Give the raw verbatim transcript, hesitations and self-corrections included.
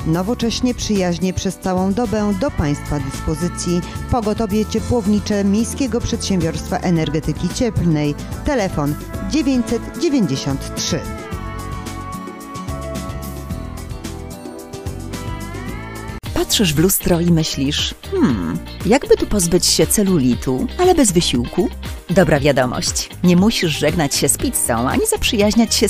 Nowocześnie, przyjaźnie przez całą dobę do Państwa dyspozycji. Pogotowie ciepłownicze Miejskiego Przedsiębiorstwa Energetyki Cieplnej. Telefon dziewięćset dziewięćdziesiąt trzy. Patrzysz w lustro i myślisz, hmm, jakby tu pozbyć się celulitu, ale bez wysiłku? Dobra wiadomość, nie musisz żegnać się z pizzą, ani zaprzyjaźniać się